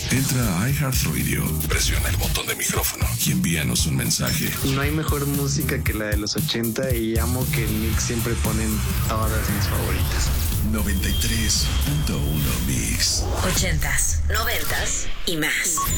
Entra a iHeartRadio, presiona el botón de micrófono y envíanos un mensaje. No hay mejor música que la de los 80 y amo que en Mix siempre ponen todas mis favoritas. 93.1 Mix. 80s, 90s y más.